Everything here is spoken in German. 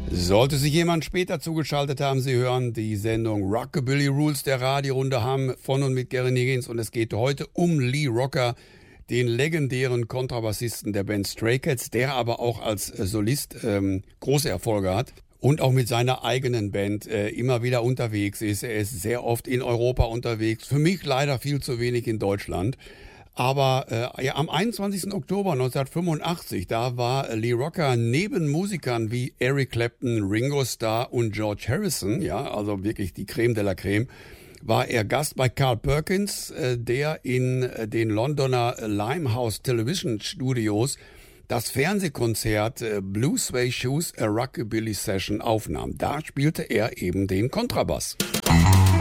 Sollte sich jemand später zugeschaltet haben, Sie hören die Sendung Rockabilly Rules der Radiorunde Hamm von und mit Gary Higgins und es geht heute um Lee Rocker, den legendären Kontrabassisten der Band Stray Cats, der aber auch als Solist große Erfolge hat und auch mit seiner eigenen Band immer wieder unterwegs ist. Er ist sehr oft in Europa unterwegs, für mich leider viel zu wenig in Deutschland. Aber am 21. Oktober 1985, da war Lee Rocker neben Musikern wie Eric Clapton, Ringo Starr und George Harrison, ja, also wirklich die Creme de la Creme, war er Gast bei Carl Perkins, der in den Londoner Limehouse Television Studios das Fernsehkonzert Blue Suede Shoes, a Rockabilly Session aufnahm. Da spielte er eben den Kontrabass.